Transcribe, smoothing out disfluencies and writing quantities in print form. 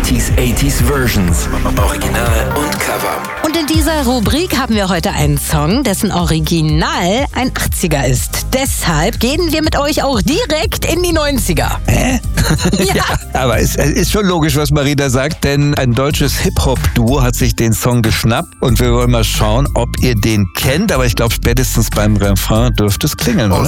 80s Versions. Original und Cover. Und in dieser Rubrik haben wir heute einen Song, dessen Original ein 80er ist. Deshalb gehen wir mit euch auch direkt in die 90er. Hä? Ja. Aber es ist schon logisch, was Marina sagt, denn ein deutsches Hip-Hop-Duo hat sich den Song geschnappt und wir wollen mal schauen, ob ihr den kennt. Aber ich glaube, spätestens beim Refrain dürfte es klingeln, oder?